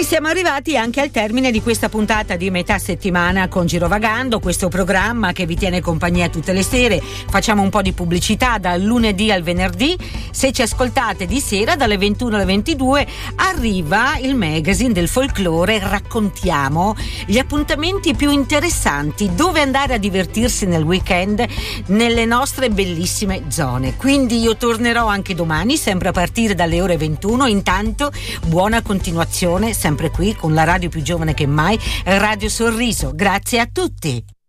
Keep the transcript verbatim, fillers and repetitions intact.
siamo arrivati anche al termine di questa puntata di metà settimana con Girovagando, questo programma che vi tiene compagnia tutte le sere. Facciamo un po' di pubblicità dal lunedì al venerdì. Se ci ascoltate di sera dalle ventuno alle ventidue arriva il magazine del folklore. Raccontiamo gli appuntamenti più interessanti, dove andare a divertirsi nel weekend nelle nostre bellissime zone. Quindi io tornerò anche domani, sempre a partire dalle ore ventuno. Intanto buona continuazione sempre qui con la radio più giovane che mai, Radio Sorriso. Grazie a tutti.